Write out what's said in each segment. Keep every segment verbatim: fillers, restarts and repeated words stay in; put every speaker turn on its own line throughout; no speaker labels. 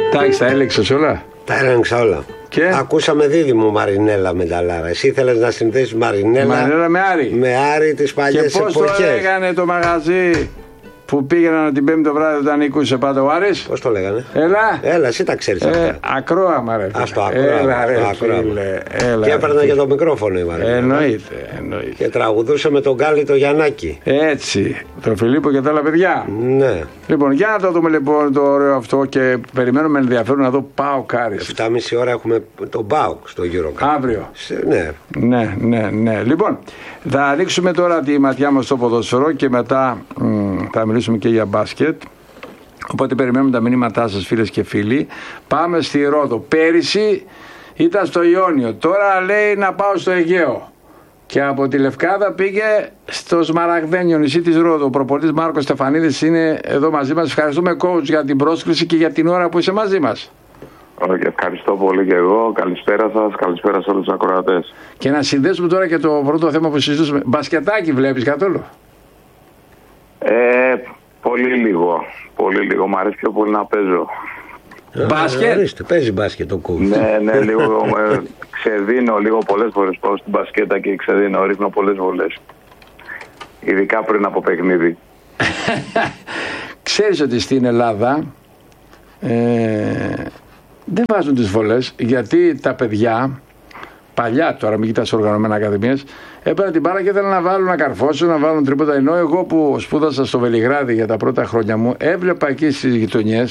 Εντάξει, τα έλεξες όλα.
Τα έλεγξα όλα.
Και?
Ακούσαμε δίδυμο Μαρινέλα με Νταλάρα. Εσύ ήθελες να συνδέσεις Μαρινέλα,
Μαρινέλα με Άρη.
Με Άρη τις παλιές
εποχές. Και πώς το λέγανε το μαγαζί που πήγαιναν την Πέμπτη το βράδυ όταν νικούσε πάντα ο Άρης?
Πώς το λέγανε?
Έλα.
Έλα, εσύ τα ξέρεις
ε,
αυτά.
Ακρόαμα ρε.
Ας το ακρόαμα.
Έλα ρε
ακρόαμα.
φίλε. Έλα,
και έπαιρνε και το μικρόφωνο η Μαρινέλα.
Εννοείται, εννοείται.
Και τραγουδούσε με τον Γκάλι το Γιαννάκη.
Έτσι. Τον Φιλίππο και τα άλλα παιδιά.
Ναι.
Λοιπόν, για να το δούμε λοιπόν το ωραίο αυτό και περιμένουμε ενδιαφέρον να δω ΠΑΟΚ Άρης.
εφτά και μισή ώρα έχουμε τον ΠΑΟΚ στο EuroCup.
Αύριο.
Σε, ναι.
Ναι, ναι, ναι. Λοιπόν, θα ρίξουμε τώρα τη ματιά μας στο ποδόσφαιρο και μετά μ, θα μιλήσουμε και για μπάσκετ. Οπότε περιμένουμε τα μηνύματά σας, φίλες και φίλοι. Πάμε στη Ρόδο. Πέρυσι ήταν στο Ιόνιο. Τώρα λέει να πάω στο Αιγαίο. Και από τη Λευκάδα πήγε στο Σμαραγδένιο νησί της Ρόδου. Ο προπονητής Μάρκος Στεφανίδης είναι εδώ μαζί μας. Ευχαριστούμε coach για την πρόσκληση και για την ώρα που είσαι μαζί μας.
Okay, ευχαριστώ πολύ και εγώ. Καλησπέρα σας, καλησπέρα σε όλους τους ακροατές.
Και να συνδέσουμε τώρα και το πρώτο θέμα που συζητούσαμε. Μπασκετάκι βλέπεις καθόλου?
Ε, πολύ λίγο. Πολύ λίγο. Μ' αρέσει πιο πολύ να παίζω.
Μπάσκετ.
Ορίστε, παίζει μπάσκετ το coach.
Ναι, ναι, λίγο με, ξεδίνω λίγο πολλές φορές. Πάω στην μπασκέτα και ξεδίνω, ρίχνω πολλές βολές. Ειδικά πριν από παιχνίδι.
Ξέρεις ότι στην Ελλάδα ε, δεν βάζουν τις βολές γιατί τα παιδιά παλιά, τώρα μην κοιτάς οργανωμένα ακαδημίες, έπαιρναν την μπάλα και ήθελαν να βάλουν, να καρφώσουν, να βάλουν τρίποτα. Ενώ εγώ που σπούδασα στο Βελιγράδι για τα πρώτα χρόνια μου, έβλεπα εκεί στις γειτονιές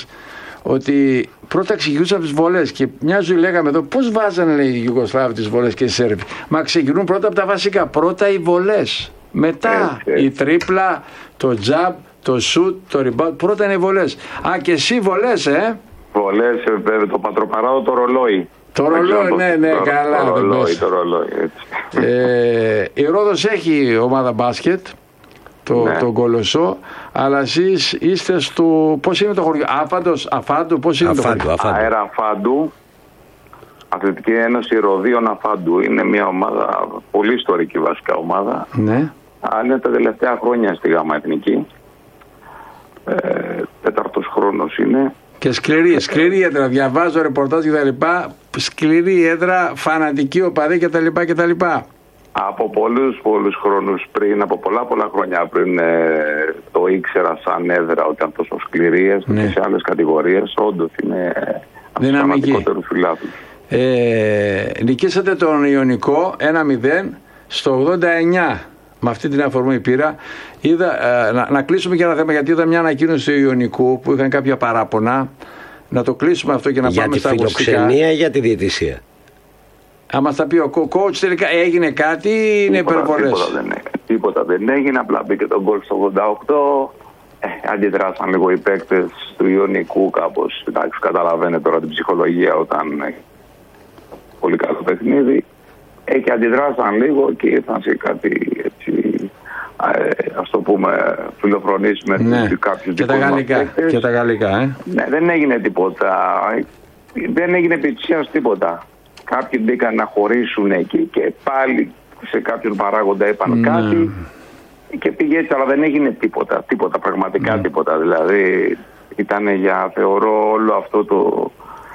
ότι πρώτα εξηγούσαν τις βολές και μια ζωή λέγαμε εδώ πώς βάζανε λέει, οι Ιουγκοσλάβοι τις βολές και οι Σέρβοι. Μα ξεκινούν πρώτα από τα βασικά. Πρώτα οι βολές. Μετά έτσι, η τρίπλα, το τζαμπ, το σουτ, το ριμπάουντ. Πρώτα είναι οι βολές. Α, και εσύ βολές, ε.
Βολές, το πατροπαράδο, το ρολόι.
Το ρολόι, ναι, ναι,
το,
καλά.
Το ρολόι, το ρολόι, έτσι.
Ε, η Ρόδος έχει ομάδα μπάσκετ, το, ναι. το Κολοσσό, αλλά εσείς είστε στο, πώς είναι το χωριό, Άφαντος, Αφάντου, πώς είναι
Αφάντου,
το χωριό?
Αφάντου.
Αέρα Αφάντου, Αθλητική Ένωση Ροδίων Αφάντου. Είναι μια ομάδα, πολύ ιστορική βασικά ομάδα.
Ναι.
Είναι τα τελευταία χρόνια στη Γάμα Εθνική. Ε, τέταρτος χρόνος είναι.
Και σκληρή, σκληρή έδρα. Διαβάζω ρεπορτάζ και τα λοιπά. Σκληρή έδρα, φανατική οπαδή και τα λοιπά και τα λοιπά.
Από πολλούς πολλούς χρόνους πριν, από πολλά πολλά χρόνια πριν ε, το ήξερα σαν έδρα ότι ήταν τόσο σκληρή, ναι. Και σε άλλες κατηγορίες όντως είναι από τους φανατικότερους φιλάθλους.
Ε, νικήσατε τον Ιωνικό ένα μηδέν στο ογδόντα εννιά. Με αυτή την αφορμή πήρα. Είδα, ε, να, να κλείσουμε και ένα θέμα γιατί είδα μια ανακοίνωση του Ιωνικού που είχαν κάποια παράπονα. Να το κλείσουμε αυτό και να
για
πάμε στα ακουστικά.
Για τη φιλοξενία ή για τη διαιτησία?
Αν μας τα πει ο coach τελικά έγινε κάτι ή είναι υπερβολές?
Τίποτα δεν, τίποτα δεν έγινε. Απλά μπήκε τον γκολ στο ογδόντα οκτώ. Ε, αντιδράσαν λίγο οι παίκτες του Ιωνικού κάπως. Εντάξει, καταλαβαίνετε τώρα την ψυχολογία όταν έχει πολύ καλό παιχνίδι. Ε, και αντιδράσαν λίγο και ήρθαν σε κάτι έτσι, ε, ας το πούμε, φιλοφρονήσεις με
ναι.
κάποιους
και τα γαλλικά, και τα γαλλικά, ε.
Ναι, δεν έγινε τίποτα. Δεν έγινε επί της ουσίας τίποτα. Κάποιοι μπήκαν να χωρίσουν εκεί και πάλι σε κάποιον παράγοντα είπαν mm. κάτι και πήγε έτσι, αλλά δεν έγινε τίποτα. Τίποτα, πραγματικά mm. τίποτα. Δηλαδή ήταν για, θεωρώ, όλο αυτό το...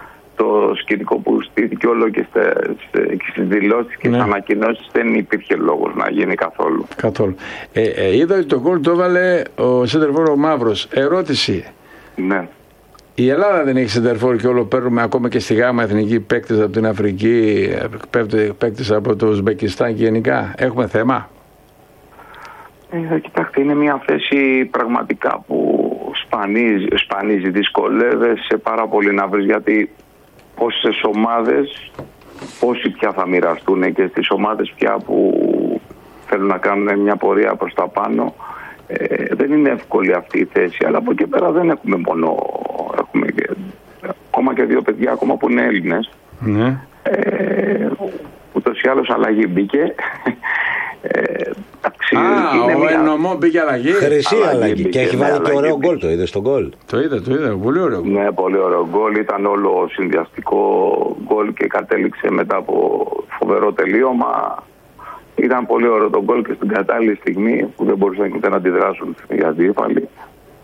το σκηνικό που στήθηκε όλο και, στε, στε, και στις δηλώσεις και ναι. στις ανακοινώσεις δεν υπήρχε λόγος να γίνει καθόλου.
Καθόλου. Ε, ε, είδα ότι το γκολ το έβαλε ο σεντερφόρ ο Μαύρος. Ερώτηση.
Ναι.
Η Ελλάδα δεν έχει σεντερφόρ και όλο παίρνουμε ακόμα και στη Γάμα Εθνική παίκτες από την Αφρική, παίκτες από το Ουσμπεκιστάν και γενικά. Έχουμε θέμα?
Ε, κοιτάξτε, είναι μια θέση πραγματικά που σπανίζει, σπανίζει δυσκολεύεσαι σε πάρα πολύ να βρεις, γιατί πόσες ομάδες, πόσοι πια θα μοιραστούν και στις ομάδες πια που θέλουν να κάνουν μια πορεία προς τα πάνω. Ε, δεν είναι εύκολη αυτή η θέση, αλλά από εκεί πέρα δεν έχουμε μόνο, έχουμε και, ακόμα και δύο παιδιά ακόμα που είναι Έλληνες.
Ναι.
Ε, ούτως ή άλλως αλλαγή μπήκε. Ε,
Α, ο μια... Ενωμό μπήκε αλλαγή.
Χρυσή αλλαγή, αλλαγή. Και έχει βάλει και ωραίο γκολ. Το είδε στον γκολ?
Το είδα, το είδα. Πολύ ωραίο γκολ.
Ναι, πολύ ωραίο γκολ. Ήταν όλο συνδυαστικό γκολ και κατέληξε μετά από φοβερό τελείωμα. Ήταν πολύ ωραίο το γκολ και στην κατάλληλη στιγμή που δεν μπορούσαν ούτε να αντιδράσουν οι αντίπαλοι.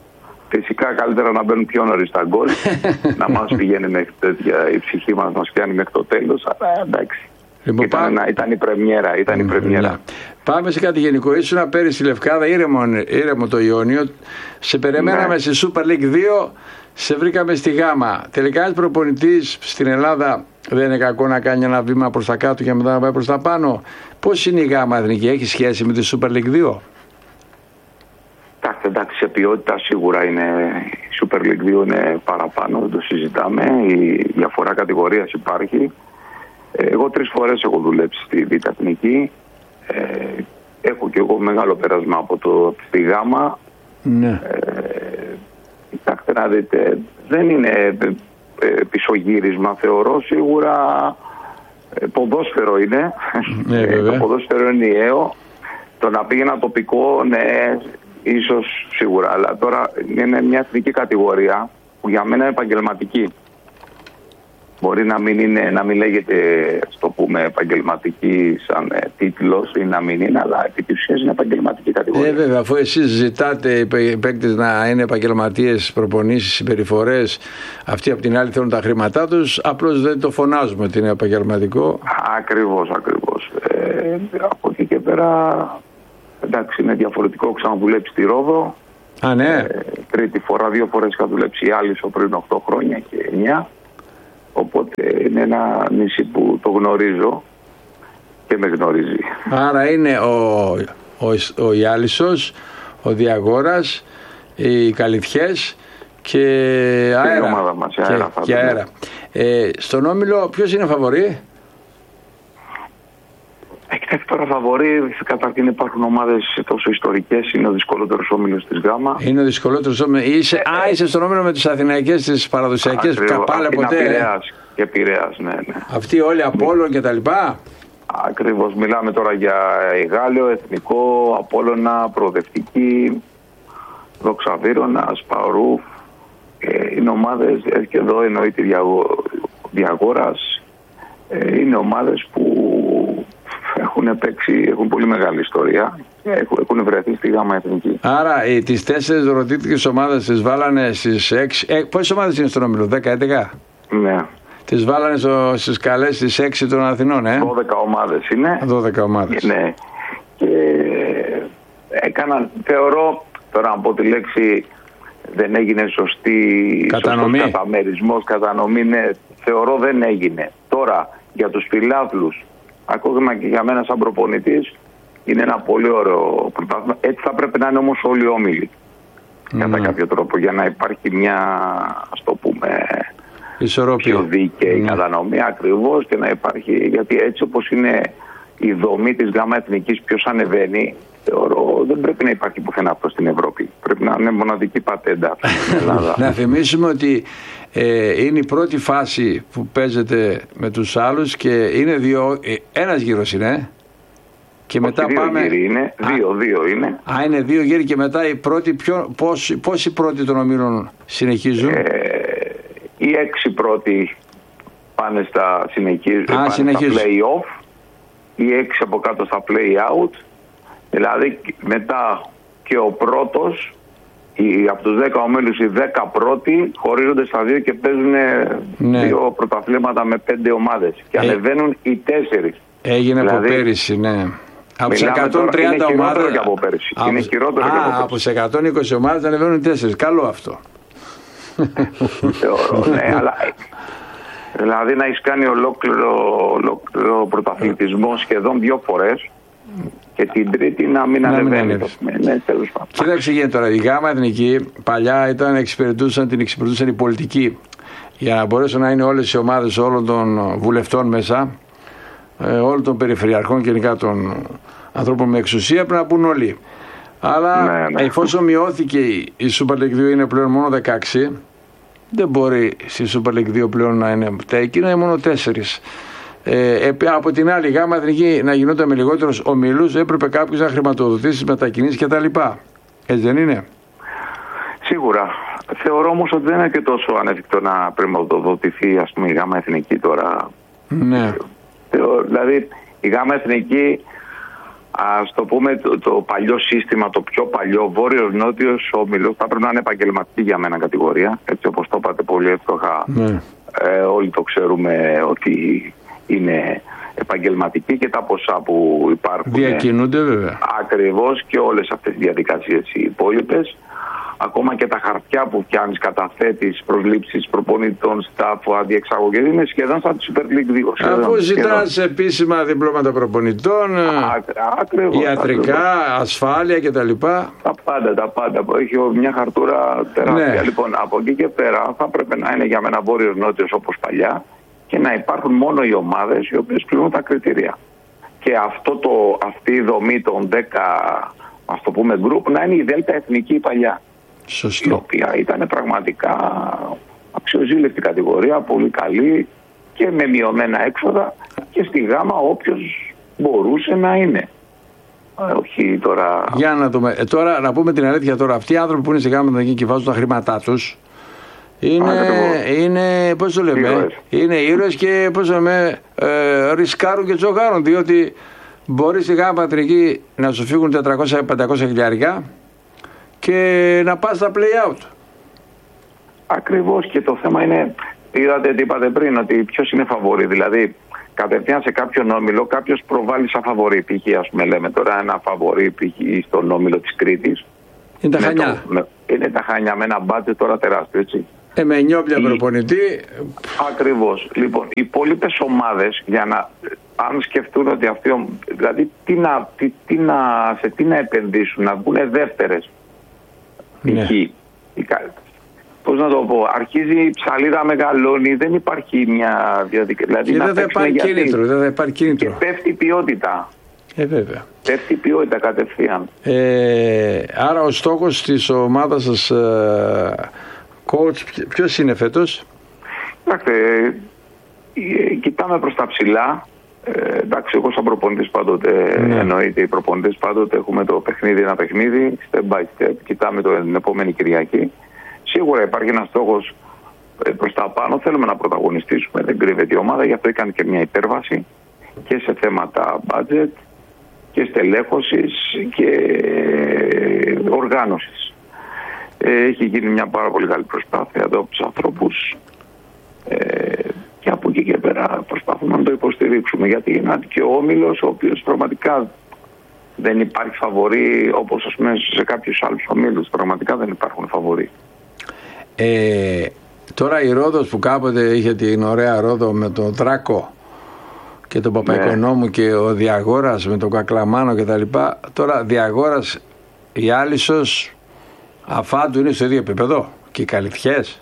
Φυσικά καλύτερα να μπαίνουν πιο νωρίς τα γκολ, να μας πηγαίνει μέχρι τέτοια, η ψυχή μας μας πιάνει μέχρι το τέλος, αλλά εντάξει. Λοιπόν, ήταν, πάμε... ένα, ήταν η πρεμιέρα, ήταν mm, η πρεμιέρα. Ναι.
Πάμε σε κάτι γενικό. Ήσουν πέρυσι στη Λευκάδα, ήρεμο, ήρεμο το Ιόνιο. Σε περιμέναμε ναι. στη Super League δύο, σε βρήκαμε στη Γάμα. Τελικά ένας προπονητής στην Ελλάδα δεν είναι κακό να κάνει ένα βήμα προς τα κάτω και μετά να πάει προς τα πάνω. Πώς είναι η Γάμα Εθνική, έχει σχέση με τη Super League δύο?
Εντάξει, σε ποιότητα σίγουρα είναι, η Super League δύο είναι παραπάνω, δεν το συζητάμε. Η διαφορά κατηγορίας υπάρχει. Εγώ τρεις φορές έχω δουλέψει στη Β' Εθνική. Ε, έχω και εγώ μεγάλο πέρασμα από, το, από τη Γάμα.
Ναι.
Ε, κοιτάξτε να δείτε, δεν είναι πισωγύρισμα, θεωρώ σίγουρα ποδόσφαιρο είναι.
Ναι,
το ποδόσφαιρο είναι ιαίο. Το να πήγε ένα τοπικό, ναι, ίσως σίγουρα. Αλλά τώρα είναι μια εθνική κατηγορία που για μένα είναι επαγγελματική. Μπορεί να μην, είναι, να μην λέγεται, στο πούμε, επαγγελματική σαν ε, τίτλος ή να μην είναι, αλλά επί της ουσίας είναι επαγγελματική κατηγορία.
Ε, βέβαια, αφού εσείς ζητάτε οι παίκτες να είναι επαγγελματίες, προπονήσεις, συμπεριφορές, αυτοί από την άλλη θέλουν τα χρήματά τους, απλώς δεν το φωνάζουμε ότι είναι επαγγελματικό.
Ακριβώς, ακριβώς. Ε, από εκεί και πέρα, εντάξει, είναι διαφορετικό. Έχω ξαναδουλέψει στη Ρόδο.
Α, ναι.
Ε, τρίτη φορά, δύο φορές είχα δουλέψει η Άλυσο πριν οκτώ χρόνια και εννιά. Οπότε είναι ένα νησί που το γνωρίζω και με γνωρίζει.
Άρα είναι ο, ο, ο Ιάλισσος, ο Διαγόρας, οι Καλυθιές και Αέρα.
Και η ομάδα μας, η Αέρα.
Και, και αέρα. Ε, στον Όμιλο ποιος είναι φαβορί?
Κοιτάξτε τώρα, φαβορί, καταρχήν υπάρχουν ομάδες τόσο ιστορικές, είναι ο δυσκολότερος όμιλος της Γάμα.
Είναι ο δυσκολότερος όμιλος. Είσαι, ε, α, είσαι στον όμιλο με τις αθηναϊκές, τις παραδοσιακές, καπάλε ποτέ.
Πειραιάς και Πειραιάς, ναι, ναι.
Αυτοί όλοι Απόλλων και τα λοιπά.
Ακριβώς, μιλάμε τώρα για Γάλλιο, Εθνικό, Απόλλωνα, Προοδευτική, Δόξα Βύρωνα, Σπαρούφ. Ε, είναι ομάδες, και εδώ εννοείται Διαγόρας, ε, είναι ομάδες που έχουν παίξει, έχουν πολύ μεγάλη ιστορία και έχουν, έχουν βρεθεί στη Γάμα Εθνική.
Άρα ε, τις τέσσερις ρωτήτικες ομάδες τις βάλανε στις έξι. Ε, πόσες ομάδες είναι στον Όμιλο, δέκα έντεκα?
Ναι.
Τις βάλανε στο, στις καλές στις έξι των Αθηνών, ε?
δώδεκα ομάδες είναι.
δώδεκα ομάδες.
Ναι. Και έκαναν, θεωρώ, τώρα να πω τη λέξη, δεν έγινε σωστή
κατανομή.
Σωστός καταμερισμός, κατανομή, ναι, θεωρώ δεν έγινε. Τώρα για τους φιλάθλους, ακόμα και για μένα σαν προπονητής, είναι ένα πολύ ωραίο πρωτάθλημα. Έτσι θα πρέπει να είναι όμως όλοι οι όμιλοι. Mm. Κατά κάποιο τρόπο, για να υπάρχει μια, ας το πούμε,
ισορροπία,
πιο δίκαιη mm. κατανομή ακριβώς, και να υπάρχει, γιατί έτσι όπως είναι η δομή της Γάμα Εθνικής, ποιος ανεβαίνει, θεωρώ δεν πρέπει να υπάρχει πουθενά αυτό στην Ευρώπη. Πρέπει να είναι μοναδική πατέντα στην Ελλάδα.
Να θυμίσουμε ότι ε, είναι η πρώτη φάση που παίζεται με τους άλλους και είναι δύο, ε, ένας γύρος είναι. Και μετά
δύο
πάμε.
Γύρι είναι, δύο, δύο είναι.
Α, είναι δύο γύροι και μετά οι πρώτοι, ποιο, πώς, πώς οι πρώτοι των ομίλων συνεχίζουν?
Ε, οι έξι πρώτοι πάνε στα, συνεχίζουν,
Α,
πάνε
συνεχίζουν.
στα play-off, οι έξι από κάτω στα play-out. Δηλαδή μετά και ο πρώτος, οι, από τους δέκα ομίλους οι δέκα πρώτοι χωρίζονται στα δύο και παίζουν ναι. δύο πρωταθλήματα με πέντε ομάδες και ε, ανεβαίνουν οι τέσσερις.
Έγινε δηλαδή, από πέρυσι, ναι. Από τις εκατόν τριάντα ομάδες.
Είναι από πέρυσι. Από, είναι χειρότερο
α,
και από πέρυσι.
Από τις εκατόν είκοσι ομάδες ανεβαίνουν οι τέσσερις. Καλό αυτό.
Θεωρώ, ναι, αλλά δηλαδή να έχεις κάνει ολόκληρο, ολόκληρο πρωταθλητισμό σχεδόν δύο φορές και την τρίτη να μην ανεβαίνει. Ναι, τέλος πάντων.
Κοίταξε, γίνεται τώρα. Η Γάμα Εθνική παλιά ήταν, εξυπηρετούσαν, την εξυπηρετούσαν οι πολιτικοί. Για να μπορέσουν να είναι όλες οι ομάδες όλων των βουλευτών μέσα, όλων των περιφερειαρχών και γενικά των ανθρώπων με εξουσία, πρέπει να πούν όλοι. Αλλά ναι, ναι. εφόσον μειώθηκε η Super League δύο, είναι πλέον μόνο δεκαέξι, δεν μπορεί στη Super League δύο πλέον να είναι τα εκείνα, είναι μόνο τέσσερις. Ε, από την άλλη, η Γάμα Εθνική να γινόταν με λιγότερους ομίλους, έπρεπε κάποιος να χρηματοδοτήσει μετακινήσεις κτλ. Έτσι δεν είναι?
Σίγουρα. Θεωρώ όμως ότι δεν είναι και τόσο ανέφικτο να χρηματοδοτηθεί, ας πούμε, η Γάμα Εθνική τώρα.
Ναι.
Δηλαδή, η Γάμα Εθνική Ας το πούμε το, το παλιό σύστημα, το πιο παλιό, βόρειος-νότιος όμιλος, θα πρέπει να είναι επαγγελματική για μένα κατηγορία. Έτσι όπως το είπατε πολύ εύστοχα, ναι. ε, όλοι το ξέρουμε ότι είναι επαγγελματική και τα ποσά που υπάρχουν.
Διακινούνται βέβαια.
Ακριβώς, και όλες αυτές τις διαδικασίες οι υπόλοιπες. Ακόμα και τα χαρτιά που φτιάχνεις, καταθέτεις, προσλήψεις προπονητών, στάφου, αντιεξαγωγές, είναι σχεδόν σαν τη Super League δύο.
Αφού ζητάς επίσημα διπλώματα προπονητών,
ακριβώς,
ιατρικά,
ακριβώς.
ασφάλεια κτλ.
Τα πάντα, τα πάντα. Έχει μια χαρτούρα τεράστια. Ναι. Λοιπόν, από εκεί και πέρα θα πρέπει να είναι για μένα βόρειος-νότιος όπως παλιά και να υπάρχουν μόνο οι ομάδες οι οποίες πληρούν τα κριτήρια. Και αυτό το, αυτή η δομή των δέκα, ας το πούμε, γκρουπ, να είναι η Δέλτα Εθνική παλιά.
Σωστό.
Η οποία ήταν πραγματικά αξιοζήλευτη κατηγορία, πολύ καλή και με μειωμένα έξοδα, και στη Γάμα όποιος μπορούσε να είναι. Όχι τώρα...
Για να δούμε. Ε, τώρα να πούμε την αλήθεια τώρα. Αυτοί οι άνθρωποι που είναι στη Γάμα και βάζουν τα χρήματά τους είναι, είναι, πώς το λέμε, ήρωες. είναι ήρωες και πώς το λέμε, ε, ρισκάρουν και τζογάρουν, διότι μπορεί στη Γάμα Εθνική να σου φύγουν τετρακόσια με πεντακόσια χιλιάρια και να πας στα play-out.
Ακριβώς, και το θέμα είναι, είδατε τι είπατε πριν, ότι ποιος είναι φαβορί. Δηλαδή, κατευθείαν σε κάποιον όμιλο κάποιος προβάλλει σαν φαβορί. Π.χ. ας πούμε, λέμε τώρα ένα φαβορί π.χ. στον όμιλο της Κρήτης.
Είναι τα Χανιά.
Το, με, είναι τα Χανιά με ένα μπάτζετ τώρα τεράστιο, έτσι.
Ε, με νιόπλια προπονητή.
Ακριβώς. Λοιπόν, οι υπόλοιπες ομάδες, για να, αν σκεφτούν ότι αυτοί, δηλαδή τι να, τι, τι να, σε τι να επενδύσουν, να βγουν δεύτερες.
Ναι.
Εκεί. Πώς να το πω, αρχίζει η ψαλίδα, μεγαλώνει, δεν υπάρχει μια διαδικασία.
Δηλαδή, δεν θα υπάρχει κίνητρο, δεν θα υπάρχει κίνητρο.
Και πέφτει η ποιότητα.
Ε, βέβαια.
Πέφτει η ποιότητα κατευθείαν.
Ε, άρα ο στόχος της ομάδας σας, ε, coach, ποιος είναι φέτος?
Κοιτάξτε, ε, κοιτάμε προς τα ψηλά. Ε, εντάξει, εγώ σαν προπονητής πάντοτε, ναι. εννοείται οι προπονητές πάντοτε έχουμε το παιχνίδι, ένα παιχνίδι, step by step, κοιτάμε το, την επόμενη Κυριακή. Σίγουρα υπάρχει ένας στόχος ε, προς τα πάνω, θέλουμε να πρωταγωνιστήσουμε, δεν κρύβεται η ομάδα, γι' αυτό έκανε και μια υπέρβαση και σε θέματα budget και στελέχωσης και οργάνωσης. Ε, έχει γίνει μια πάρα πολύ καλή προσπάθεια εδώ από τους ανθρώπους. Ε, και από εκεί και πέρα προσπαθούμε να το υποστηρίξουμε, γιατί είναι και ο όμιλος ο οποίος πραγματικά δεν υπάρχει φαβορί, όπως ας πούμε σε κάποιους άλλους ομίλους πραγματικά δεν υπάρχουν φαβορί.
Ε, τώρα η Ρόδος που κάποτε είχε την ωραία Ρόδο με τον Δράκο και τον Παπαϊκονόμου, ναι. και ο Διαγόρας με τον Κακλαμάνο και τα λοιπά, τώρα Διαγόρας, η Άλυσσος, Αφάντου είναι στο ίδιο επίπεδο και οι Καλυθιές.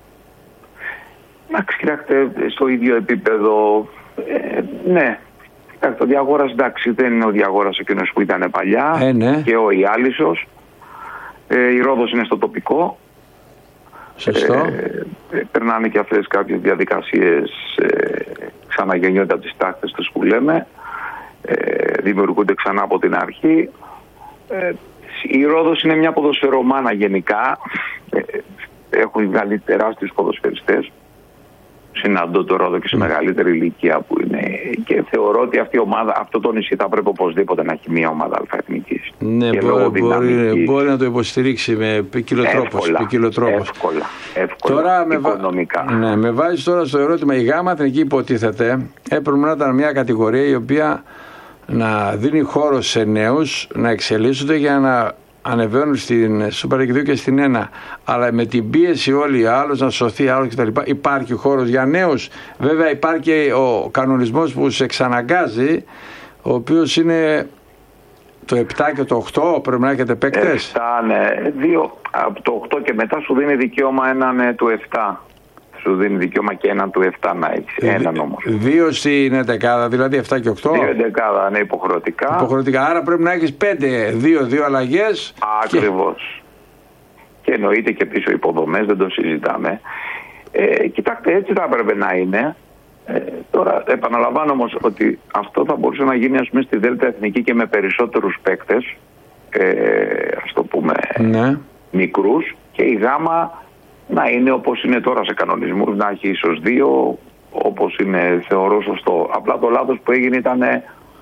Εντάξει, κοιτάξτε, στο ίδιο επίπεδο, ε, ναι. Κοιτάξτε, ο Διαγόρας, εντάξει, δεν είναι ο Διαγόρας εκείνος που ήταν παλιά,
ε, ναι.
και ο Ιάλισσος. Ε, η Ρόδος είναι στο τοπικό.
Σωστό.
Ε, ε, περνάνε και αυτές κάποιες διαδικασίες, ε, ξαναγεννιόνται από τις τάχτες τους που λέμε, ε, δημιουργούνται ξανά από την αρχή. Ε, η Ρόδος είναι μια ποδοσφαιρομάνα γενικά. Ε, έχουν βγάλει τεράστιους ποδοσφαιριστές. Συναντώ το Ρόδο και σε μεγαλύτερη ηλικία που είναι, και θεωρώ ότι αυτή η ομάδα, αυτό το νησί θα πρέπει οπωσδήποτε να έχει μια ομάδα αλφαεθνικής.
Ναι, μπορεί, μπορεί, μπορεί να το υποστηρίξει με ποικίλο τρόπος.
Εύκολα, εύκολα, εύκολα,
τώρα
οικονομικά.
Με, ναι, με βάζει τώρα στο ερώτημα, η Γάμα Εθνική υποτίθεται έπρεπε να ήταν μια κατηγορία η οποία να δίνει χώρο σε νέους να εξελίσσονται για να ανεβαίνουν στην Super League δύο και στην ένα, αλλά με την πίεση όλοι, άλλος να σωθεί, άλλος κτλ. Υπάρχει χώρος για νέους. Βέβαια υπάρχει και ο κανονισμός που σε εξαναγκάζει, ο οποίος είναι το επτά και το οκτώ, πρέπει να έχετε παίκτες.
επτά, ναι. Δύο, από το οκτώ και μετά σου δίνει δικαίωμα έναν του επτά. Σου δίνει δικαίωμα και έναν του επτά να έχεις. Έναν όμως.
Δύο στην εντεκάδα, δηλαδή επτά και οκτώ.
Δύο εντεκάδα, είναι υποχρεωτικά.
Υποχρεωτικά. Άρα πρέπει να έχεις πέντε, δύο, δύο αλλαγές.
Ακριβώς. Και... και εννοείται και πίσω υποδομές, δεν το συζητάμε. Ε, κοιτάξτε, έτσι θα έπρεπε να είναι. Ε, τώρα επαναλαμβάνω όμως ότι αυτό θα μπορούσε να γίνει, ας πούμε, στη Δέλτα Εθνική και με περισσότερους παίκτες, ε, ας το πούμε,
ναι.
μικρούς, και η Γάμα να είναι όπως είναι τώρα σε κανονισμούς, να έχει ίσως δύο, όπως είναι θεωρώ σωστό. Απλά το λάθος που έγινε ήταν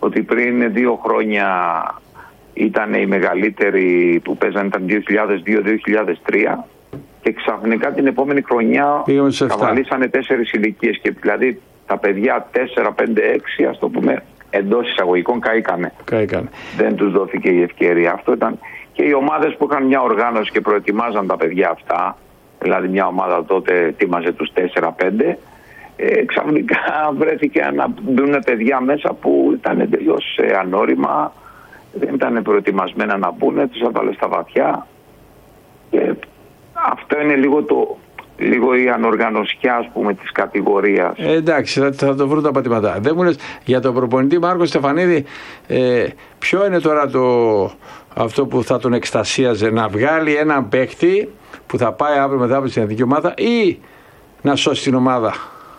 ότι πριν δύο χρόνια ήταν οι μεγαλύτεροι που παίζαν, ήταν δύο χιλιάδες δύο δύο χιλιάδες τρία και ξαφνικά την επόμενη χρονιά καβαλήσανε τέσσερις ηλικίες και δηλαδή τα παιδιά τέσσερα, πέντε, έξι, ας το πούμε, εντός εισαγωγικών καήκανε.
Καήκανε.
Δεν τους δόθηκε η ευκαιρία. Αυτό ήταν και οι ομάδες που είχαν μια οργάνωση και προετοιμάζαν τα παιδιά αυτά, δηλαδή μια ομάδα τότε ετοίμαζε τους τέσσερα πέντε, ε, ξαφνικά βρέθηκε να μπουν παιδιά μέσα που ήταν τελείως ε, ανώριμα, δεν ήταν προετοιμασμένα να μπουν, τους έβαλε στα βαθιά και αυτό είναι λίγο το... λίγο η ανοργανωσιά, ας πούμε, της κατηγορίας.
Ε, εντάξει, θα, θα το βρουν τα πατηματά. Δεν μου λες για τον προπονητή Μάρκο Στεφανίδη, ε, ποιο είναι τώρα το, αυτό που θα τον εκστασίαζε, να βγάλει έναν παίκτη που θα πάει αύριο μετά από την εθνική ομάδα ή να σώσει την ομάδα?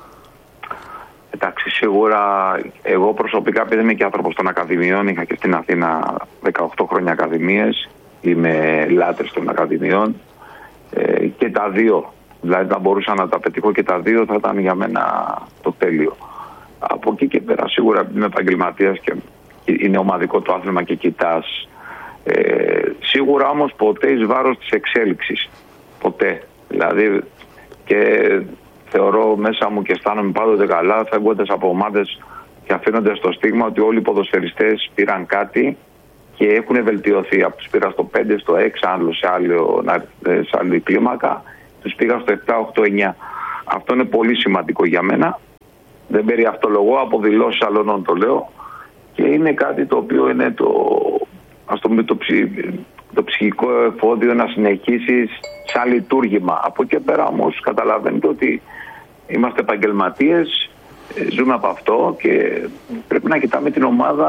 Εντάξει, σίγουρα εγώ προσωπικά, επειδή είμαι και άνθρωπος των ακαδημιών, είχα και στην Αθήνα δεκαοκτώ χρόνια ακαδημίες, είμαι λάτρης των ακαδημιών ε, και τα δύο. Δηλαδή, να μπορούσα να τα πετύχω και τα δύο, θα ήταν για μένα το τέλειο. Από εκεί και πέρα, σίγουρα είμαι επαγγελματίας και είναι ομαδικό το άθλημα και κοιτάς. Ε, σίγουρα όμως ποτέ εις βάρος της εξέλιξης. Ποτέ. Δηλαδή, και θεωρώ μέσα μου και αισθάνομαι πάντοτε καλά, φεύγοντας από ομάδες και αφήνοντας το στίγμα ότι όλοι οι ποδοσφαιριστές πήραν κάτι και έχουν βελτιωθεί. Από τους πήρα στο πέντε, στο έξι, άλλο σε, άλλο, σε άλλη κλίμακα. Τους πήγα στο επτά, οκτώ, εννιά. Αυτό είναι πολύ σημαντικό για μένα. Δεν περιαυτολογώ, από δηλώσεις άλλων το λέω. Και είναι κάτι το οποίο είναι το, ας το, πούμε, το, ψυχ, το ψυχικό εφόδιο να συνεχίσεις σαν λειτουργήμα. Από εκεί πέρα όμως καταλαβαίνετε ότι είμαστε επαγγελματίες, ζούμε από αυτό και πρέπει να κοιτάμε την ομάδα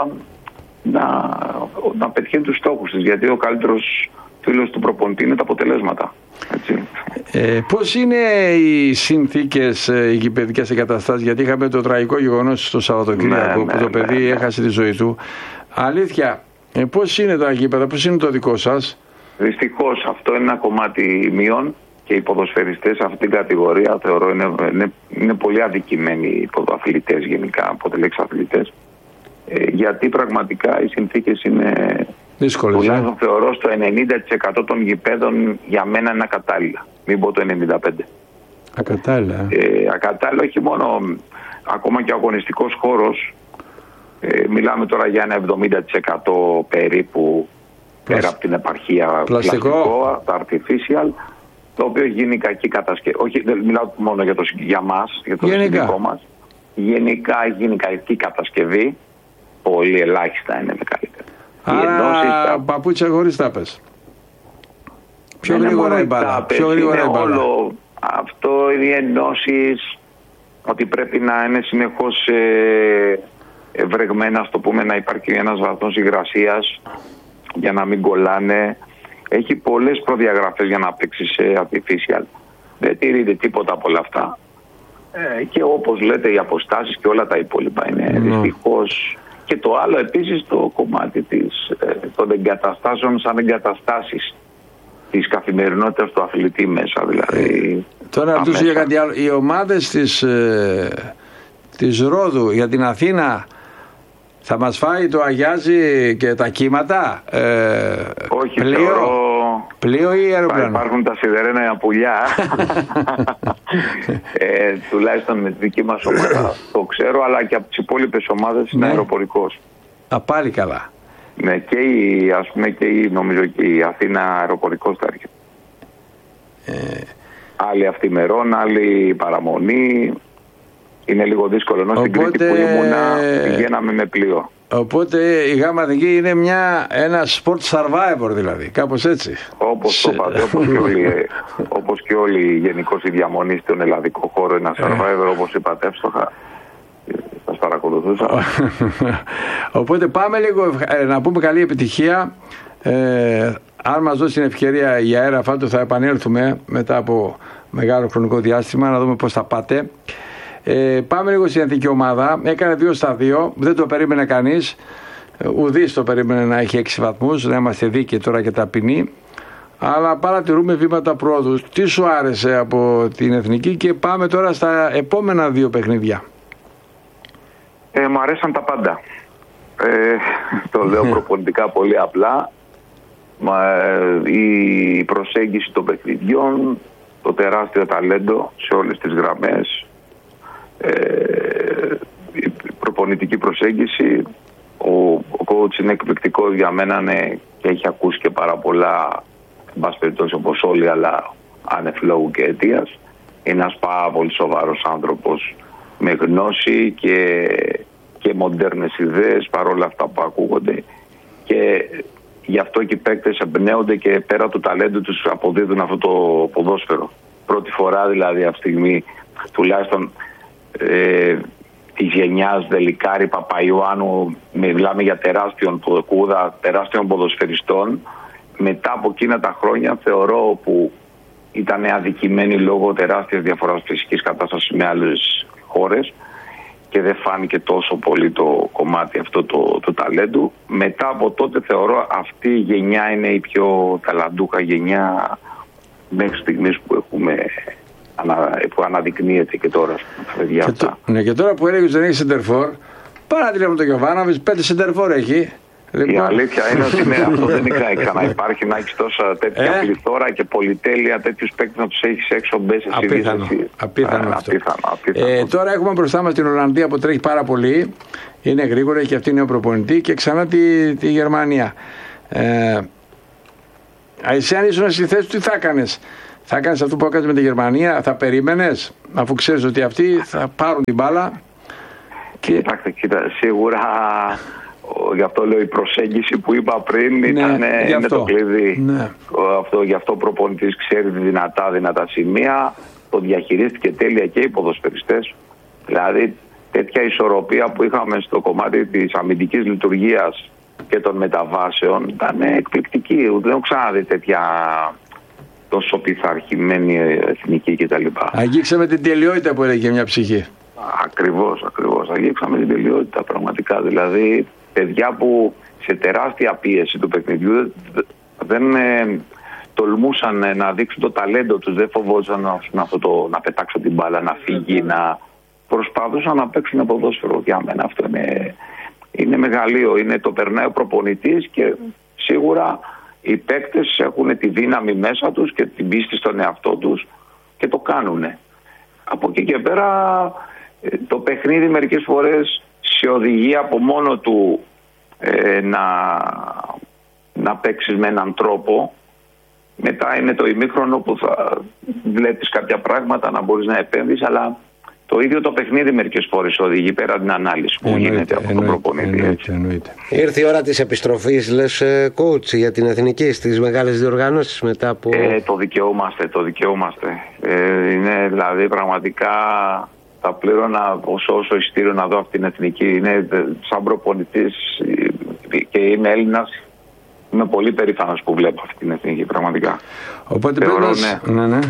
να, να πετυχαίνει τους στόχους της. Γιατί ο καλύτερος φίλος του προπονητή είναι τα αποτελέσματα. Έτσι.
Ε, πώς είναι οι συνθήκες, οι γηπαιδικές εγκαταστάσεις? Γιατί είχαμε το τραγικό γεγονός στο Σαββατοκύριακο ναι, που ναι, το παιδί ναι, ναι. έχασε τη ζωή του. Αλήθεια, ε, πώς είναι τα γήπεδα, πώς είναι το δικό σας?
Δυστυχώς αυτό είναι ένα κομμάτι μείον και οι ποδοσφαιριστές σε αυτήν την κατηγορία θεωρώ είναι, είναι, είναι πολύ αδικημένοι οι ποδοαθλητές γενικά, αποτελέξεις αθλητές. Ε, γιατί πραγματικά οι συνθήκες είναι δύσκολες. Τουλάχιστον ε? θεωρώ στο ενενήντα τοις εκατό των γηπέδων για μένα είναι ακατάλληλα. Μην πω το ενενήντα πέντε τοις εκατό.
Ακατάλληλα.
Ε, ακατάλληλα όχι μόνο, ακόμα και ο αγωνιστικός χώρος. Ε, μιλάμε τώρα για ένα εβδομήντα τοις εκατό περίπου Πλασ... πέρα από την επαρχία
πλαστικό,
πλαστικό τα artificial, το οποίο γίνει κακή κατασκευή. Όχι, δεν μιλάω μόνο για, το, για μας, για το δικό μας. Γενικά γίνει κακή κατασκευή. Πολύ ελάχιστα είναι τα καλύτερα.
Άρα τα... παπούτσια χωρίς τάπες. Πιο γρήγορα η μπάλα. Πιο γρήγορα η μπάλα.
Αυτό είναι οι ενώσεις, ότι πρέπει να είναι συνεχώς ε, βρεγμένα, στο πούμε, να υπάρχει ένας βαθμός υγρασίας για να μην κολλάνε. Έχει πολλές προδιαγραφές για να παίξει σε artificial. Δεν τηρείται τίποτα από όλα αυτά. Ε, και όπως λέτε οι αποστάσεις και όλα τα υπόλοιπα είναι mm. δυστυχώς. Και το άλλο επίσης το κομμάτι της, ε, των εγκαταστάσεων σαν εγκαταστάσεις της καθημερινότητας του αθλητή μέσα. Δηλαδή,
ε, τώρα ρωτήσω για κάτι άλλο. Οι ομάδες της, ε, της Ρόδου για την Αθήνα θα μας φάει το αγιάζι και τα κύματα? Ε,
Όχι,
πλοίο,
θεωρώ...
πλοίο ή αεροπλάνο?
Υπάρχουν τα σιδερένα πουλιά. ε, τουλάχιστον με τη δική μας ομάδα το ξέρω, αλλά και από τις υπόλοιπες ομάδες είναι αεροπορικός.
Α, πάλι καλά.
Ναι, και η, ας πούμε, και η, νομίζω και η Αθήνα αεροπορικός θα έρχεται. Ε... Άλλη αυτημερών, άλλη παραμονή. Είναι λίγο δύσκολο, ενώ στην Κρήτη που ήμουνα πηγαίναμε με πλοίο.
Οπότε η Γάμα Εθνική είναι μια, ένα sport survivor δηλαδή, κάπως έτσι.
Όπως το είπατε, όπως και όλοι, όπως και όλοι γενικώς οι διαμονή στον ελλαδικό χώρο, ένα survivor, όπως είπατε εύστοχα. Σας παρακολουθούσα.
Οπότε πάμε λίγο να πούμε καλή επιτυχία. Ε, αν μας δώσει την ευκαιρία η αέρα φάτο θα επανέλθουμε μετά από μεγάλο χρονικό διάστημα να δούμε πώς θα πάτε. Ε, πάμε λίγο στην εθνική ομάδα. Έκανε δύο στα δύο, δεν το περίμενε κανείς. Ουδής το περίμενε να έχει έξι βαθμούς, να είμαστε δίκαιοι τώρα και ταπεινοί. Αλλά παρατηρούμε βήματα πρόοδου. Τι σου άρεσε από την εθνική και πάμε τώρα στα επόμενα δύο παιχνίδια?
Ε, μου αρέσαν τα πάντα. Ε, το λέω προπονητικά πολύ απλά. Μα, η προσέγγιση των παιχνιδιών, το τεράστιο ταλέντο σε όλες τις γραμμές, ε, η προπονητική προσέγγιση, ο, ο coach είναι εκπληκτικός για μένα, ναι, και έχει ακούσει και πάρα πολλά, εν πάση περιπτώσει όπως όλοι, αλλά άνευ λόγου και αιτίας. Είναι ένας πάρα πολύ σοβαρός άνθρωπος με γνώση και, και μοντέρνες ιδέες παρόλα αυτά που ακούγονται, και γι' αυτό και οι παίκτες εμπνέονται και πέρα του ταλέντου τους αποδίδουν αυτό το ποδόσφαιρο. Πρώτη φορά δηλαδή αυτή τη στιγμή, τουλάχιστον ε, της γενιάς Δελικάρη, Παπαϊωάννου, μιλάμε για τεράστιον ποδοκούδα, τεράστιων ποδοσφαιριστών. Μετά από εκείνα τα χρόνια θεωρώ που ήταν αδικημένοι λόγω τεράστιας διαφοράς φυσικής κατάστασης με άλλες χώρες και δεν φάνηκε τόσο πολύ το κομμάτι αυτό το, το ταλέντου. Μετά από τότε θεωρώ αυτή η γενιά είναι η πιο ταλαντούχα γενιά μέχρι στιγμής που έχουμε, που αναδεικνύεται και τώρα στα παιδιά
και
αυτά.
Το, ναι, και τώρα που έλεγες δεν έχει σεντερφόρ, πάρα τηλέφωνο το Γιωβάνοβιτς, πέντε σεντερφόρ έχει. Λοιπόν... Η
αλήθεια είναι ότι ναι, αυτό δεν έχει ξαναυπάρχει, να έχει τόσα τέτοια ε? πληθώρα και πολυτέλεια, τέτοιους παίκτες να τους έχεις έξω μπες σε
απίθανο, απίθανο
ε,
αυτό.
Απίθανο, απίθανο.
Ε, τώρα έχουμε μπροστά μας την Ολλανδία που τρέχει πάρα πολύ, είναι γρήγορα και αυτή είναι ο προπονητή, και ξανά τη, τη Γερμανία. Ε, εσύ αν ήσουν στη θέση του, τι θα έκανες? Θα έκανες αυτό που έκανες με τη Γερμανία? Θα περίμενες, αφού ξέρεις ότι αυτοί θα πάρουν την μπάλα?
Και... Κοιτάξτε, κοίτα, σίγουρα γι' αυτό λέω η προσέγγιση που είπα πριν, ναι, ήταν, είναι το κλειδί.
Ναι.
Αυτό, γι' αυτό ο προπονητής ξέρει δυνατά δυνατά σημεία, το διαχειρίστηκε τέλεια και οι ποδοσφαιριστές. Δηλαδή τέτοια ισορροπία που είχαμε στο κομμάτι της αμυντικής λειτουργίας και των μεταβάσεων ήταν εκπληκτική. Δεν έχω ξαναδεί τέτοια τόσο πειθαρχημένη εθνική κτλ.
Αγγίξαμε την τελειότητα που έλεγε μια ψυχή.
Ακριβώς, ακριβώς. Αγγίξαμε την τελειότητα πραγματικά. Δηλαδή παιδιά που σε τεράστια πίεση του παιχνιδιού δεν ε, τολμούσαν ε, να δείξουν το ταλέντο τους, δεν φοβόντουσαν να, να, το, να πετάξουν την μπάλα, να φύγει, να προσπαθούσαν να παίξουν ποδόσφαιρο. Για μένα αυτό είναι, είναι μεγαλείο, είναι, το περνάει ο προπονητής και σίγουρα οι παίκτες έχουν τη δύναμη μέσα τους και την πίστη στον εαυτό τους και το κάνουν. Από εκεί και πέρα το παιχνίδι μερικές φορές σε οδηγεί από μόνο του ε, να, να παίξεις με έναν τρόπο. Μετά είναι το ημίχρονο που θα βλέπεις κάποια πράγματα, να μπορείς να επέμβεις, αλλά το ίδιο το παιχνίδι μερικές φορές οδηγεί πέρα την ανάλυση που εννοείται, γίνεται από τον προπονητή.
Εννοείται, εννοείται.
Ήρθε η ώρα της επιστροφής, λες, coach, για την εθνική στις μεγάλες διοργάνωσεις μετά από...
Ε, το δικαιούμαστε, το δικαιούμαστε. Ε, είναι δηλαδή πραγματικά... Θα πλήρωνα όσο όσο εισιτήριο να δω αυτή την εθνική. Είναι σαν προπονητής και είμαι Έλληνας. Είμαι πολύ περήφανος που βλέπω αυτή την εθνική πραγματικά.
Οπότε
θεωρώ,
πες, ναι. Ναι, ναι.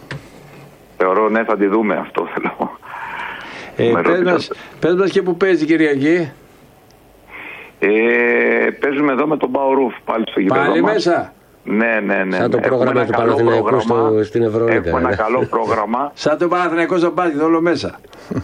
Θεωρώ ναι, θα τη δούμε αυτό θέλω.
Ε, πες, μας, πες μας και που παίζει Κυριακή.
Ε, παίζουμε εδώ με τον Μπαουρούφ πάλι στο γήπεδο.
Πάλι
μας.
μέσα.
Ναι, ναι, ναι.
Σαν το πρόγραμμα του Παναθηναϊκού στο, στην Ευρωλίγα.
Έχουμε ένα καλό πρόγραμμα.
Σαν το Παναθηναϊκό στο μπάσκετ, όλο μέσα.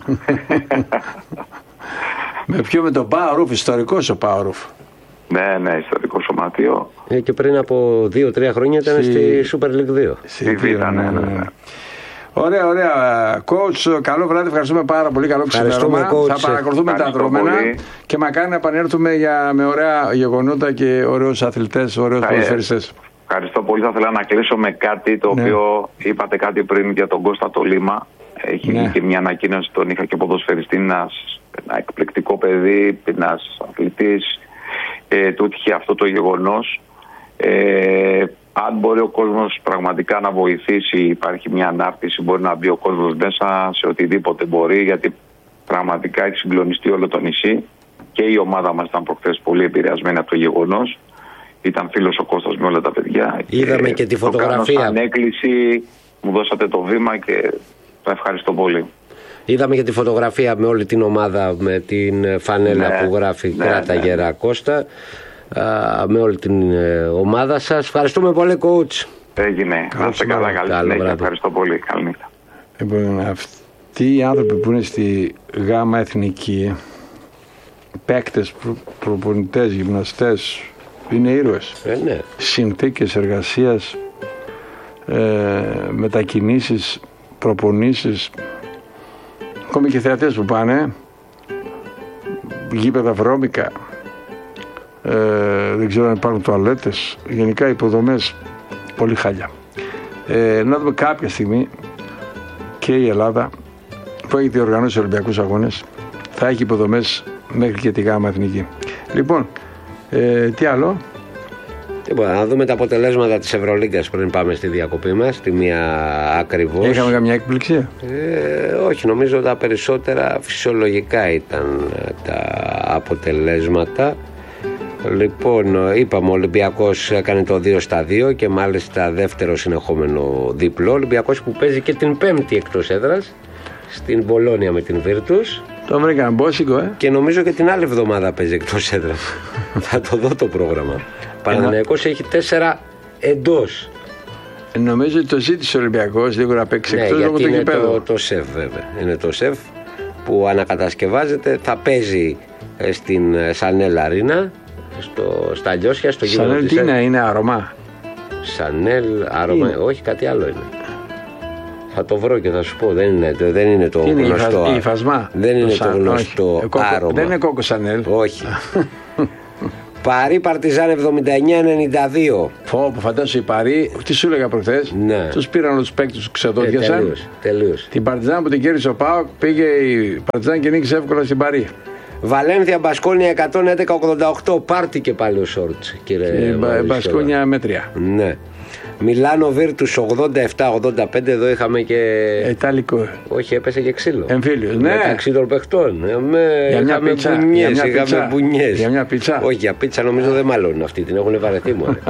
Με ποιο? Με τον Πάορουφ, ιστορικός ο Πάορουφ.
Ναι, ναι, ιστορικό σωματείο.
Ε, και πριν από δύο τρία χρόνια ήταν στη, στη Super League δύο.
Στη Β', ναι, ναι, ναι.
Ωραία, ωραία. Coach, καλό βράδυ. Ευχαριστούμε πάρα πολύ. Καλό ξημέρωμα. Θα παρακολουθούμε τα δρόμενα και μακάρι να επανέλθουμε για, με ωραία γεγονότα και ωραίους αθλητές, ωραίους ποδοσφαιριστές.
Ευχαριστώ πολύ. Θα ήθελα να κλείσω με κάτι το ναι. οποίο είπατε κάτι πριν για τον Κώστα το Λίμα. Έχει ναι. και μια ανακοίνωση, τον είχα και ποδοσφαιριστή, ένας, ένα εκπληκτικό παιδί, ένας αθλητής. Ε, του είχε αυτό το γεγονός. Ε, αν μπορεί ο κόσμος πραγματικά να βοηθήσει, υπάρχει μια ανάρτηση, μπορεί να μπει ο κόσμος μέσα σε οτιδήποτε μπορεί, γιατί πραγματικά έχει συγκλονιστεί όλο το νησί και η ομάδα μας ήταν προχθές πολύ επηρεασμένη από το γεγονός. Ήταν φίλος ο Κώστας με όλα τα παιδιά.
Είδαμε και, και τη φωτογραφία.
Το κάνω σαν έκκληση, μου δώσατε το βήμα και το ευχαριστώ πολύ.
Είδαμε και τη φωτογραφία με όλη την ομάδα, με την φανέλα ναι, που γράφει ναι, Κράτα ναι. Γερά Κώστα, με όλη την ομάδα σας. Ευχαριστούμε πολύ, coach.
Έγινε. Να είστε καλά, καλή συνέχεια. Ευχαριστώ πολύ. Καλή νύχτα.
Λοιπόν, αυτοί οι άνθρωποι που είναι στη ΓΑΜΑ Εθνική παίκτες, προ, προπονητές, γυμναστές, είναι ήρωες.
Ε, ναι.
Συνθήκες εργασίας, ε, μετακινήσεις, προπονήσεις, ακόμη και θεατές που πάνε, γήπεδα βρώμικα, ε, δεν ξέρω αν υπάρχουν τουαλέτες, γενικά υποδομές πολύ χάλια. Ε, να δούμε κάποια στιγμή και η Ελλάδα που έχει διοργανώσει Ολυμπιακούς Αγώνες θα έχει υποδομές μέχρι και τη γάμα εθνική. Λοιπόν, ε, τι άλλο?
Λοιπόν, να δούμε τα αποτελέσματα της Ευρωλίγκας πριν πάμε στη διακοπή μας, τη μία ακριβώς.
Είχαμε καμιά έκπληξη?
Ε, όχι, νομίζω τα περισσότερα φυσιολογικά ήταν τα αποτελέσματα. Λοιπόν, είπαμε ο Ολυμπιακός έκανε το δύο στα δύο και μάλιστα δεύτερο συνεχόμενο διπλό. Ο Ολυμπιακός που παίζει και την πέμπτη εκτός έδρας στην Μπολόνια με την Βίρτους.
Το βρήκαμε μπόσικο, ε.
Και νομίζω και την άλλη εβδομάδα παίζει εκτός έδρας. Θα το δω το πρόγραμμα. Παναθηναϊκός έχει τέσσερα εντός.
Νομίζω ότι το ζήτησε ο Ολυμπιακός λίγο να παίξει
ναι,
εκτός
γιατί
από το
είναι
γηπέδο.
Το, το ΣΕΦ βέβαια. Είναι το ΣΕΦ που ανακατασκευάζεται. Θα παίζει στην Σανέλ Αρίνα, στο, στα Λιώσια, στο γήπεδο
της. Σανέλ τι είναι, είναι αρωμά?
Σανέλ αρωμά, όχι κάτι άλλο είναι. Θα το βρω και θα σου πω. Δεν είναι, δεν είναι το
είναι
γνωστό.
Η υφασμά.
Δεν είναι
το,
το γνωστό άρωμα.
Δεν είναι κόκο Σανέλ.
Όχι. Παρί Παρτιζάν εβδομήντα εννιά ενενήντα δύο.
Πω, που φαντάσου η Παρί, τι σου έλεγα προχθές.
Ναι.
Τους πήραν όλους τους παίκτες, τους ξεδόδιασαν.
Ε, τελείως, τελείως.
Την Παρτιζάν που την κέρδισε ο ΠΑΟΚ, πήγε η Παρτιζάν και νίκησε εύκολα στην Παρί.
Βαλένθια Μπασκόνια εκατόν έντεκα ογδόντα οκτώ. Πάρτι και πάλι ο Σόρτς, κύριε
Μπα, Μπασκόνια μέτρια.
Ναι. Μιλάνο Βίρτους ογδόντα επτά ογδόντα πέντε. Εδώ είχαμε και.
Ιταλικό.
Όχι, έπεσε και ξύλο.
Εμφύλιος, ναι.
Μεταξύ των παιχτών. Με...
Για μια
είχαμε
πίτσα.
μπουνιές,
Για μια
είχαμε
πίτσα.
μπουνιές.
Για μια πίτσα.
Όχι, για πίτσα νομίζω δεν μάλλον αυτή. Την έχουν βαρεθεί μόνο.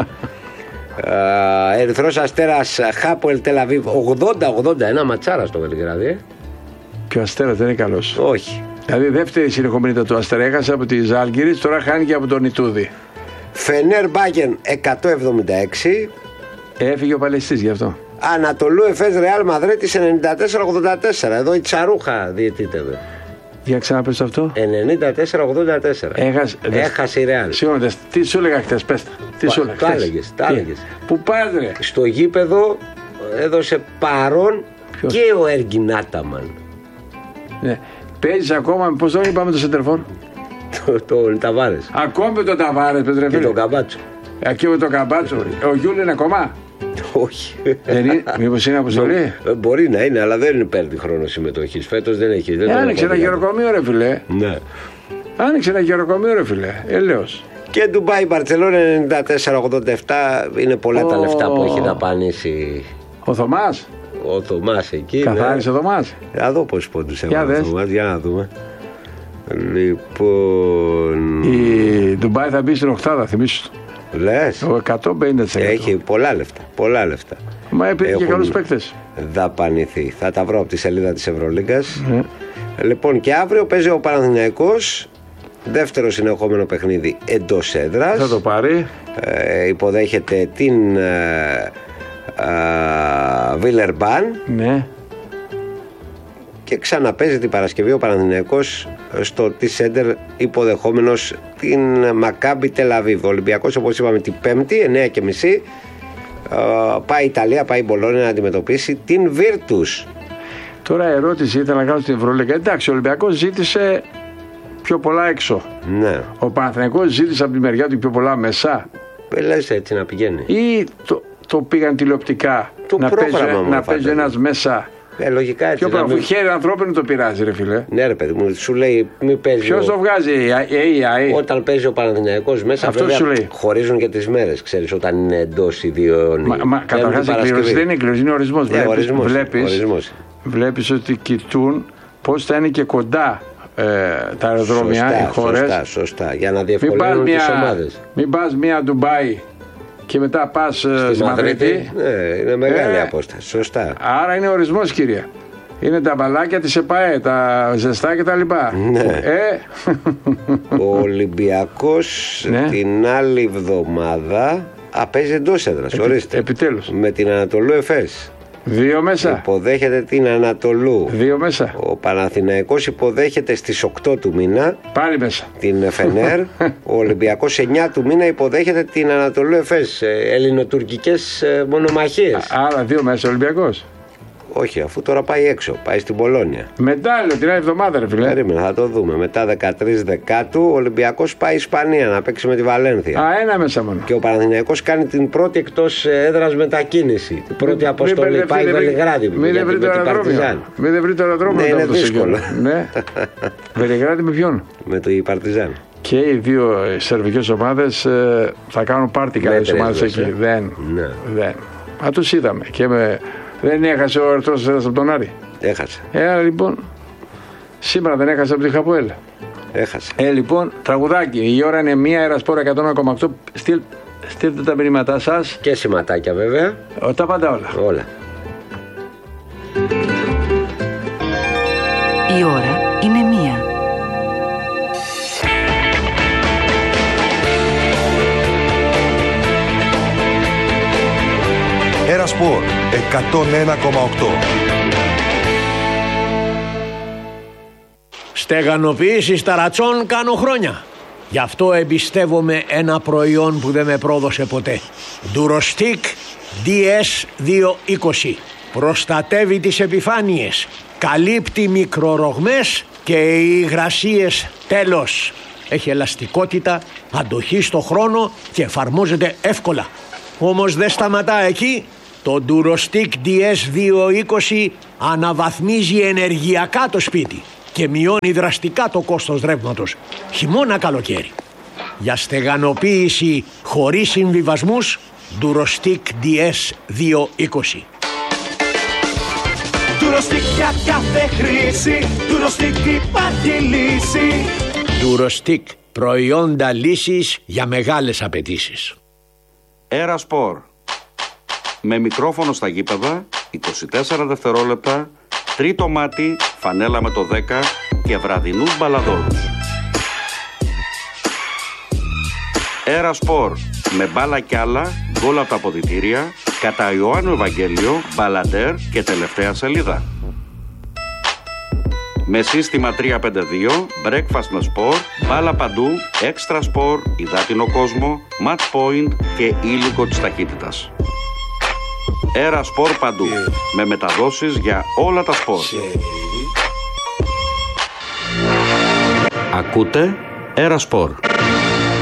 Ερυθρός Αστέρας Χάπολ Τελαβίβ ογδόντα ογδόντα ένα. Ματσάρα στο Βελιγράδι. Ε.
Και ο Αστέρας δεν είναι καλός.
Όχι.
Δηλαδή δεύτερη συνεχόμενη του Αστέρα έχασε από τη Ζάλγκιρις, τώρα χάνει και από τον Ιτούδη.
Φενέρ Μπάγεν εκατόν εβδομήντα έξι.
Έφυγε ο Παλαιστής γι' αυτό.
Ανατολού Εφές Ρεάλ Μαδρέτης ενενήντα τέσσερα ογδόντα τέσσερα. Εδώ η Τσαρούχα διαιτήτευε.
Για ξαναπες αυτό.
ενενήντα τέσσερα ογδόντα τέσσερα.
Έχασε,
Έχασε η Ρεάλ.
Συγγνώμη, τι σου έλεγα χτες, πες τα. Τι σου έλεγα
Το
χτες.
έλεγες, το έλεγες.
Πού πας ρε?
Στο γήπεδο έδωσε παρόν. Ποιος? Και ο Εργινάταμαν.
Ναι. Παίζεις ακόμα, πώς το είπαμε το Σεντερφόρ.
Τον Ταβάρες.
Ακόμη με τον Ταβάρες, πες ρε
Και
φίλε.
τον Καμπάτσο.
Ακόμη με τον Καμπάτσο. Ο Γιούλ είναι ακόμα.
Όχι.
Δεν είναι, μήπως είναι αποστολή.
Ε, Μπορεί να είναι, αλλά δεν παίρνει χρόνο συμμετοχής. Φέτος δεν έχει. Δεν
Ε,
τον
άνοιξε ένα
έχω δει.
γεροκομείο ρε φίλε.
Ναι.
Άνοιξε ένα γεροκομείο ρε φίλε. Ελέος.
Και Ντουμπάι Μπαρτσελόνα ενενήντα τέσσερα ογδόντα επτά. Είναι πολλά τα
Ω.
λεφτά που έχει δαπανίσει
Ο Θωμάς.
ο Θωμάς εκεί.
Καθάρισε ο Θωμάς.
Ναι. Να δω πόσους πόντους
Για
έβαλε ο
δες.
Θωμάς, για να δούμε. Λοιπόν.
Η Ντουμπάι θα μπει στην οκτάδα, θυμίσου.
Λες.
Το εκατόν πενήντα τοις εκατό.
Έχει πολλά λεφτά. Πολλά λεφτά.
Μα έπαιρνε και
Έχουν
καλούς παίκτες.
δαπανηθεί. Θα τα βρω από τη σελίδα της Ευρωλίγκας.
Ναι.
Λοιπόν, και αύριο παίζει ο Παναθηναϊκός. Δεύτερο συνεχόμενο παιχνίδι εντός έδρας.
Θα το πάρει.
Ε, υποδέχεται την ε, ε, Βίλερμπαν
Ναι.
και ξαναπέζει την Παρασκευή ο Παναθηναϊκός στο T-Center υποδεχόμενος την Μακάμπι Τελαβίβ. Ο Ολυμπιακός, όπως είπαμε, την Πέμπτη εννιά και μισή ε, πάει Ιταλία, πάει Μπολόνια να αντιμετωπίσει την Βίρτους.
Τώρα ερώτηση ήθελα να κάνω στην Ευρωλίγκα. Εντάξει, ο Ολυμπιακός ζήτησε πιο πολλά έξω.
Ναι,
Ο Παναθηναϊκός ζήτησε από τη μεριά του πιο πολλά μέσα.
λες έτσι να πηγαίνει.
Ή το, το πήγαν τηλεοπτικά
Το
να παίζει,
πρόγραμμα μου
να
φαίνεται.
παίζει ένας μέσα.
Ε, λογικά έτσι.
Ποιο
να
πράγμα,
μην-
χέρι ανθρώπινο το πειράζει ρε φίλε.
Ναι ρε παιδί μου, σου λέει μη παίζει.
Ποιος
ο-
το βγάζει, η έι άι.
Όταν παίζει ο Παναθηναϊκός μέσα,
Αυτό
βέβαια,
σου λέει.
χωρίζουν και τις μέρες, ξέρεις, όταν είναι εντός οι δύο αιώνιοι.
Μα, μα καταρχάς η κλήρωση δεν είναι κλήρωση, είναι ορισμός.
Ναι,
Βλέπεις,
ορισμός,
βλέπεις,
ορισμός.
βλέπεις ότι κοιτούν πώς θα είναι και κοντά ε, τα αεροδρόμια,
Σωστά,
οι χώρες.
Σωστά, σωστά, για να
Μην πας
διευκολύνουν τις
μια,
ομάδες.
μην πας μια Ντουμπάι και μετά πας ε, στη Μαδρίτη.
Ναι, είναι μεγάλη
Ε,
απόσταση, σωστά.
Άρα είναι ορισμός κύριε. Είναι τα μπαλάκια της ΕΠΑΕ, τα ζεστά και τα λοιπά.
Ναι.
Ε,
Ο Ολυμπιακός
Ναι.
την άλλη εβδομάδα απέζει εντός έδρας, ορίστε.
επιτέλους.
Με την Ανατολού Εφές.
Δύο μέσα.
Υποδέχεται την Ανατολού.
Δύο μέσα.
Ο Παναθηναϊκός υποδέχεται στις οκτώ του μήνα.
Πάλι μέσα.
Την Φενέρ. Ο Ολυμπιακός εννιά του μήνα υποδέχεται την Ανατολού Εφές. Ελληνοτουρκικές μονομαχίες.
Άρα δύο μέσα Ολυμπιακός.
Όχι, αφού τώρα πάει έξω, πάει στην Πολόνια.
Μετά, λέω, την άλλη εβδομάδα, ρε φίλε.
Περίμενα, θα το δούμε. Μετά δεκατρείς Δεκάτου, ο Ολυμπιακός πάει Ισπανία να παίξει με τη Βαλένθια.
Α, ένα μέσα μόνο.
Και ο Παναθηναϊκός κάνει την πρώτη εκτός έδρας μετακίνηση. Την πρώτη μη, αποστολή. Μη, πάει Βελιγράδι.
Μην δεν βρει το αεροδρόμιο. Μην δεν βρει το αεροδρόμιο.
Ναι, είναι δύσκολο.
Ναι. Βελιγράδι με ποιον?
Με το Παρτιζάν.
Και οι δύο σερβικές ομάδες ε, θα κάνουν πάρτι καλές ομάδες εκεί. Ε. Δεν.
Ναι.
Δεν. Α, τους είδαμε. Και με... Δεν έχασε ο Ερυθρός Αστέρας από τον Άρη.
Έχασε.
Ε, λοιπόν, σήμερα δεν έχασε από τη Χαποέλ.
Έχασε.
Ε, λοιπόν, τραγουδάκι. Η ώρα είναι μία, Ερασπόρα εκατόν ένα κόμμα οκτώ. Στείλ, στείλτε τα μηνύματά σας.
Και σηματάκια βέβαια.
Ο, τα πάντα όλα.
Όλα.
Η ώρα είναι μία.
Ερασπορ εκατόν ένα κόμμα οκτώ.
Στεγανοποίηση ταρατσών κάνω χρόνια. Γι' αυτό εμπιστεύομαι ένα προϊόν που δεν με πρόδωσε ποτέ. Durostic ντι ες διακόσια είκοσι. Προστατεύει τις επιφάνειες, καλύπτει μικρορογμές και οι υγρασίες τέλος. Έχει ελαστικότητα, αντοχή στο χρόνο και εφαρμόζεται εύκολα. Όμως δεν σταματά εκεί. Το Durostic ντι ες διακόσια είκοσι αναβαθμίζει ενεργειακά το σπίτι και μειώνει δραστικά το κόστος ρεύματος, χειμώνα καλοκαίρι. Για στεγανοποίηση χωρίς συμβιβασμούς, Durostic ντι ες διακόσια είκοσι.
Durostic για κάθε χρήση, Durostic υπάρχει λύση.
Durostic, προϊόντα λύσης για μεγάλες απαιτήσεις.
Ερασπορ. Με μικρόφωνο στα γήπεδα, είκοσι τέσσερα δευτερόλεπτα, τρίτο μάτι, φανέλα με το δέκα και βραδινούς μπαλαδόρους. Ερασπορ. Με μπάλα κι άλλα, γκολ από τα αποδυτήρια, κατά Ιωάννου Ευαγγέλιο, μπαλαντέρ και τελευταία σελίδα. Με σύστημα τρία πέντε δύο, breakfast με σπορ, μπάλα παντού, έξτρα σπορ, υδάτινο κόσμο, match point και ήλικο της ταχύτητας. Έρα σπορ παντού, yeah. με μεταδόσεις για όλα τα σπορ. Yeah. Ακούτε Έρα σπορ.